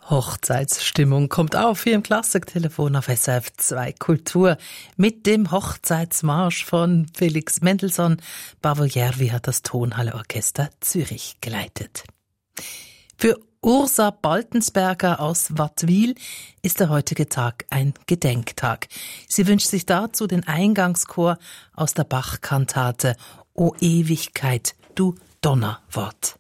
Hochzeitsstimmung kommt auf hier im Klassiktelefon auf SRF 2 Kultur mit dem Hochzeitsmarsch von Felix Mendelssohn. Bavo Järvi hat das Tonhalle-Orchester Zürich geleitet. Für Ursa Baltensberger aus Wattwil ist der heutige Tag ein Gedenktag. Sie wünscht sich dazu den Eingangschor aus der Bach-Kantate O Ewigkeit, du Donnerwort.